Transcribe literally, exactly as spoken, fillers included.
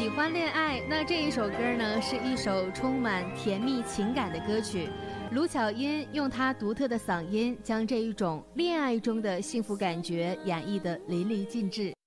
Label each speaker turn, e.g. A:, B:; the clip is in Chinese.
A: 喜欢恋爱，那这一首歌呢，是一首充满甜蜜情感的歌曲。卢巧音用她独特的嗓音，将这一种恋爱中的幸福感觉演绎得淋漓尽致。